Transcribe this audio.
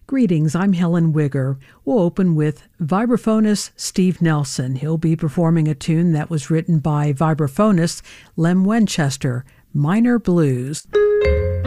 Greetings, I'm Helen Wigger. We'll open with vibraphonist Steve Nelson. He'll be performing a tune that was written by vibraphonist Lem Winchester, Minor Blues.